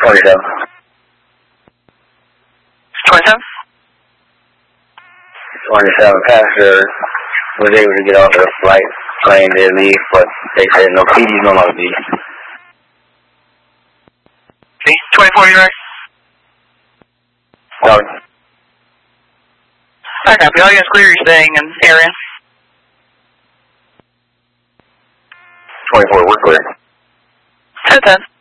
27. 27? 27 passenger was able to get off the flight. Plane did leave, but they said no PDs, no longer be. See, 24, you right? No. I copy. All you guys clear, you're staying in area. 24, we're clear. 10-10.